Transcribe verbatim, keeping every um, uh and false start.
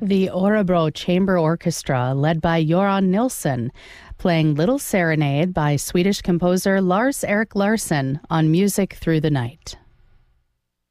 The Orebro Chamber Orchestra, led by Göran Nilsson, playing Little Serenade by Swedish composer Lars Erik Larsson on Music Through the Night.